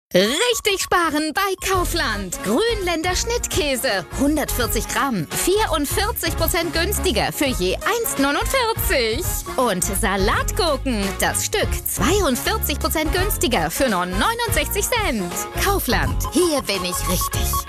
Richtig sparen bei Kaufland. Grünländer Schnittkäse. 140 Gramm. 44% günstiger für je 1,49. Und Salatgurken. Das Stück 42% günstiger für nur 69 Cent. Kaufland. Hier bin ich richtig.